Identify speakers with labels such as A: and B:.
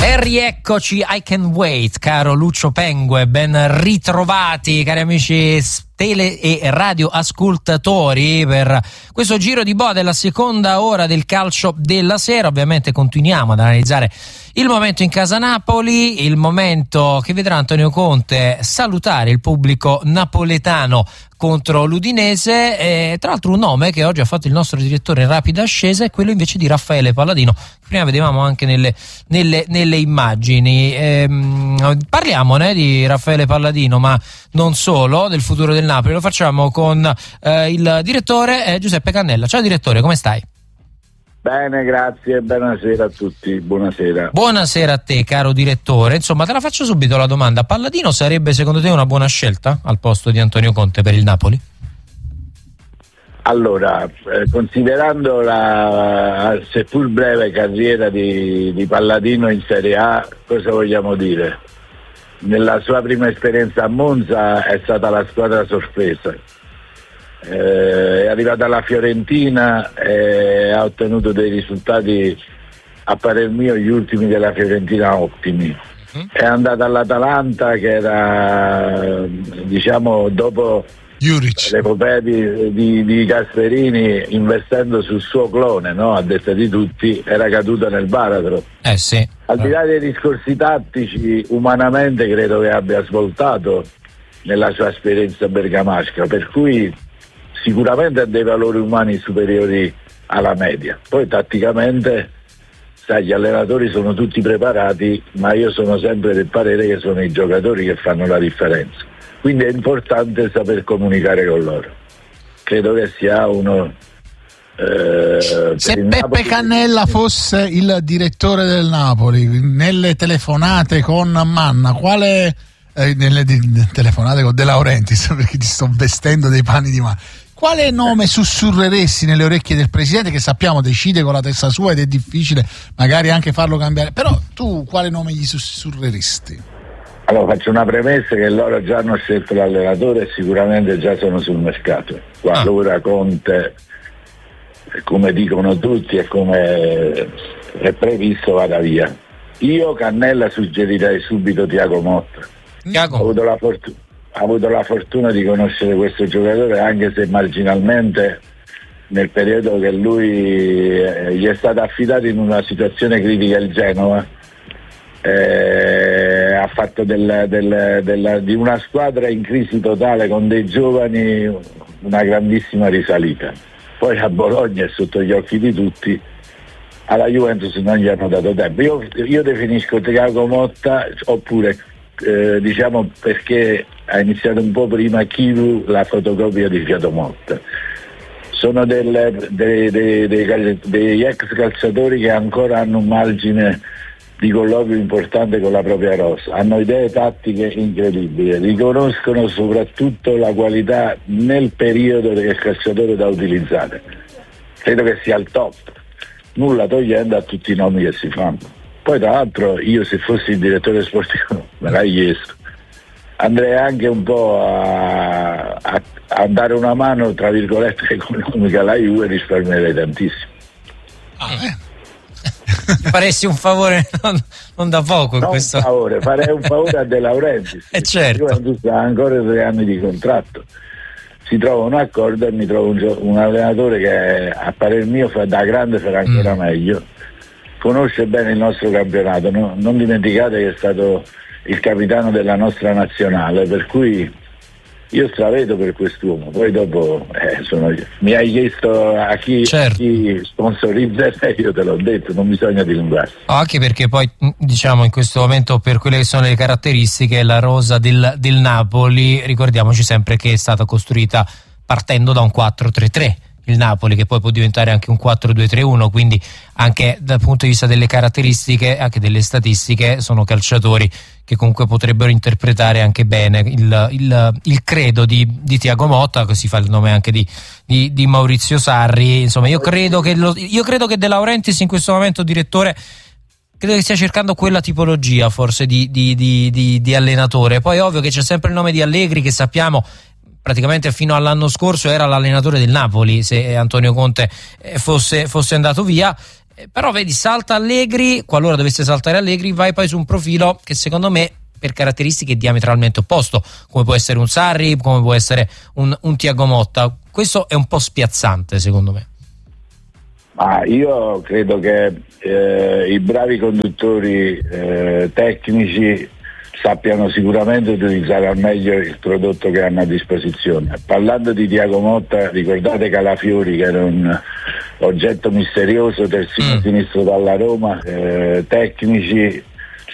A: E rieccoci, I Can Wait, caro Lucio Pengue, ben ritrovati cari amici tele e radio ascoltatori per questo giro di boa della seconda ora del calcio della sera. Ovviamente continuiamo ad analizzare il momento in casa Napoli, il momento che vedrà Antonio Conte salutare il pubblico napoletano contro l'Udinese, e tra l'altro un nome che oggi ha fatto il nostro direttore in rapida ascesa è quello invece di Raffaele Palladino, che prima vedevamo anche nelle immagini. Parliamo di Raffaele Palladino, ma non solo, del futuro del Napoli. Lo facciamo con il direttore Giuseppe Cannella. Ciao direttore, come stai?
B: Bene, grazie, buonasera a tutti, buonasera.
A: Buonasera a te, caro direttore. Insomma, te la faccio subito la domanda. Palladino sarebbe secondo te una buona scelta al posto di Antonio Conte per il Napoli?
B: Allora, considerando la seppur breve carriera di Palladino in Serie A, cosa vogliamo dire? Nella sua prima esperienza a Monza è stata la squadra sorpresa. È arrivata alla Fiorentina e ha ottenuto dei risultati, a parer mio, gli ultimi della Fiorentina ottimi. È andata all'Atalanta, che era, diciamo, dopo l'epopea di Gasperini, investendo sul suo clone, no? A detta di tutti, era caduta nel baratro.
A: Sì.
B: Al di là dei discorsi tattici, umanamente credo che abbia svoltato nella sua esperienza bergamasca, per cui sicuramente ha dei valori umani superiori alla media. Poi tatticamente, sai, gli allenatori sono tutti preparati, ma io sono sempre del parere che sono i giocatori che fanno la differenza. Quindi è importante saper comunicare con loro. Credo che sia uno...
C: Se Peppe Cannella fosse il direttore del Napoli, nelle telefonate con Manna, nelle telefonate con De Laurentiis, perché ti sto vestendo dei panni di mano, quale nome sussurreresti nelle orecchie del presidente, che sappiamo decide con la testa sua ed è difficile magari anche farlo cambiare, però tu quale nome gli sussurreresti?
B: Allora, faccio una premessa che loro già hanno scelto l'allenatore e sicuramente già sono sul mercato. Qualora Conte, come dicono tutti e come è previsto, vada via. Io Cannella suggerirei subito Thiago Motta. Ho avuto la fortuna di conoscere questo giocatore, anche se marginalmente, nel periodo che lui gli è stato affidato in una situazione critica il Genova. Ha fatto di una squadra in crisi totale con dei giovani una grandissima risalita. Poi a Bologna è sotto gli occhi di tutti, alla Juventus non gli hanno dato tempo. Io definisco Thiago Motta, oppure diciamo, perché ha iniziato un po' prima, Chivu, la fotocopia di Fiato Motta. Sono degli ex calciatori che ancora hanno un margine di colloquio importante con la propria rosa, hanno idee tattiche incredibili, riconoscono soprattutto la qualità nel periodo del calciatore da utilizzare. Credo che sia al top, nulla togliendo a tutti i nomi che si fanno. Poi tra l'altro io, se fossi il direttore sportivo, me l'hai chiesto, andrei anche un po' a dare una mano, tra virgolette, economica alla Juve, risparmierei tantissimo.
A: Faresti un favore non da poco in
B: non
A: questo.
B: Un favore, farei un favore a De Laurentiis.
A: Certo.
B: Ha ancora 3 anni di contratto, si trova un accordo e mi trovo un allenatore che, a parer mio, da grande farà ancora meglio, conosce bene il nostro campionato, non dimenticate che è stato il capitano della nostra nazionale, per cui io stravedo per quest'uomo. Poi dopo mi hai chiesto a chi sponsorizzare, io te l'ho detto, non bisogna dilungarsi.
A: Anche perché poi, diciamo, in questo momento, per quelle che sono le caratteristiche, la rosa del Napoli, ricordiamoci sempre che è stata costruita partendo da un 4-3-3. Il Napoli, che poi può diventare anche un 4-2-3-1, quindi anche dal punto di vista delle caratteristiche, anche delle statistiche, sono calciatori che comunque potrebbero interpretare anche bene il credo di Thiago Motta, così fa il nome anche di Maurizio Sarri. Insomma, io credo che De Laurentiis in questo momento, direttore, credo che stia cercando quella tipologia forse di allenatore. Poi ovvio che c'è sempre il nome di Allegri, che sappiamo praticamente fino all'anno scorso era l'allenatore del Napoli, se Antonio Conte fosse andato via. Però vedi, salta Allegri, qualora dovesse saltare Allegri, vai poi su un profilo che secondo me per caratteristiche è diametralmente opposto, come può essere un Sarri, come può essere un Thiago Motta. Questo è un po' spiazzante secondo me.
B: Ma io credo che i bravi conduttori tecnici sappiano sicuramente utilizzare al meglio il prodotto che hanno a disposizione. Parlando di Thiago Motta, ricordate Calafiori, che era un oggetto misterioso, terzino sinistro dalla Roma, tecnici